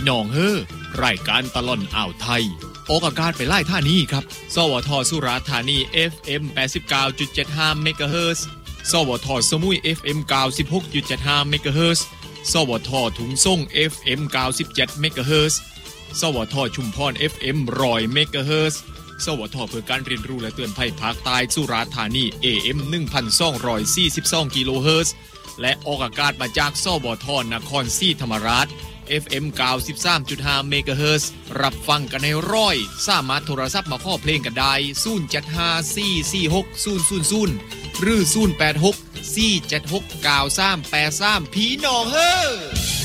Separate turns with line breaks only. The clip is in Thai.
น้องเฮ้อรายการตลอดอ่าวไทยออกอากาศไปไล่ท่านี้ครับสวทสุราษฎร์ธานี FM 89.75 เมกะเฮิรตซ์สวทสมุย FM 96.75 เมกะเฮิรตซ์สวทถุงส่ง FM 97 เมกะเฮิรตซ์สวทชุมพร FM 100 เมกะเฮิรตซ์สวทเพื่อการเรียนรู้และเตือนภัยภาคใต้สุราษฎร์ธานี AM 1242 กิโลเฮิรตซ์และออกอากาศมาจากสวทนครศรีธรรมราช FM 93.5 เมกะเฮิรตซ์รับฟังกันในร้อยสามารถโทรศัพท์มาขอเพลงกันได้075 446 000หรือ086 476 9383พี่น้องเฮ้อ